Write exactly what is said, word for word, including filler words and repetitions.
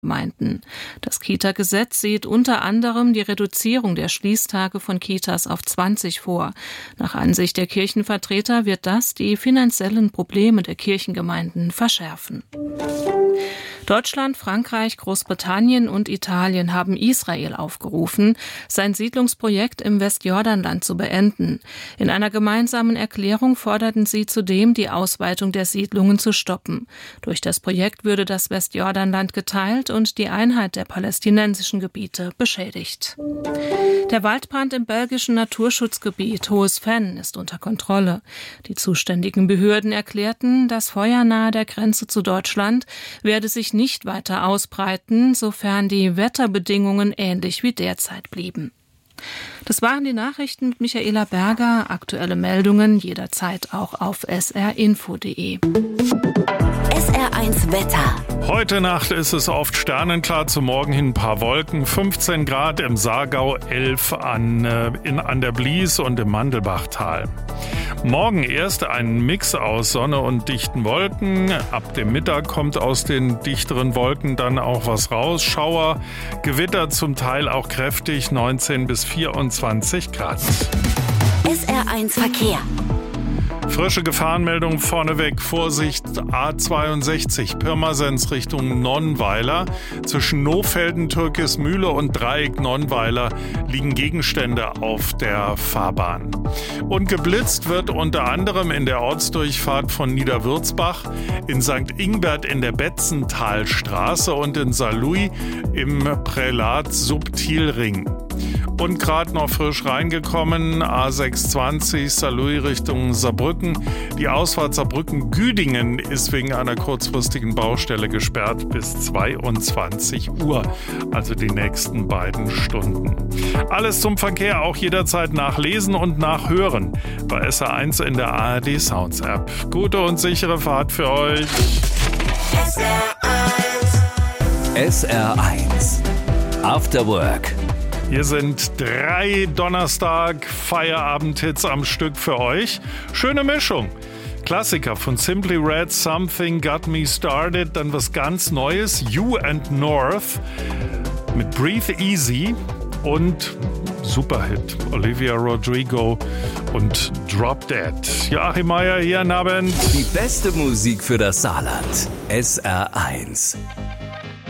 Gemeinden. Das Kita-Gesetz sieht unter anderem die Reduzierung der Schließtage von Kitas auf zwanzig vor. Nach Ansicht der Kirchenvertreter wird das die finanziellen Probleme der Kirchengemeinden verschärfen. Deutschland, Frankreich, Großbritannien und Italien haben Israel aufgerufen, sein Siedlungsprojekt im Westjordanland zu beenden. In einer gemeinsamen Erklärung forderten sie zudem, die Ausweitung der Siedlungen zu stoppen. Durch das Projekt würde das Westjordanland geteilt und die Einheit der palästinensischen Gebiete beschädigt. Der Waldbrand im belgischen Naturschutzgebiet Hohes Venn ist unter Kontrolle. Die zuständigen Behörden erklärten, das Feuer nahe der Grenze zu Deutschland werde sich nicht weiter ausbreiten, sofern die Wetterbedingungen ähnlich wie derzeit blieben. Das waren die Nachrichten mit Michaela Berger. Aktuelle Meldungen jederzeit auch auf s r info punkt d e. S R eins Wetter. Heute Nacht ist es oft sternenklar, zum Morgen hin ein paar Wolken, fünfzehn Grad im Saargau, elf an, äh, in, an der Blies und im Mandelbachtal. Morgen erst ein Mix aus Sonne und dichten Wolken. Ab dem Mittag kommt aus den dichteren Wolken dann auch was raus. Schauer, Gewitter zum Teil auch kräftig, neunzehn bis vierundzwanzig Grad. S R eins Verkehr. Frische Gefahrenmeldung vorneweg. Vorsicht, A zweiundsechzig, Pirmasens Richtung Nonnweiler. Zwischen Nohfelden, Türkismühle und Dreieck Nonnweiler liegen Gegenstände auf der Fahrbahn. Und geblitzt wird unter anderem in der Ortsdurchfahrt von Niederwürzbach, in Sankt Ingbert in der Betzenthalstraße und in Saarlouis im Prälat Subtilring. Und gerade noch frisch reingekommen, A sechshundertzwanzig, Saarlouis Richtung Saarbrücken. Die Ausfahrt Saarbrücken-Güdingen ist wegen einer kurzfristigen Baustelle gesperrt bis zweiundzwanzig Uhr, also die nächsten beiden Stunden. Alles zum Verkehr auch jederzeit nachlesen und nachhören bei S R eins in der A R D Sounds App. Gute und sichere Fahrt für euch. S R eins. S R eins. After Work. Hier sind drei Donnerstag-Feierabend-Hits am Stück für euch. Schöne Mischung. Klassiker von Simply Red, Something Got Me Started, dann was ganz Neues, You and North mit Breathe Easy und Superhit, Olivia Rodrigo und Drop Dead. Joachim Meier hier, guten Abend. Die beste Musik für das Saarland. S R eins.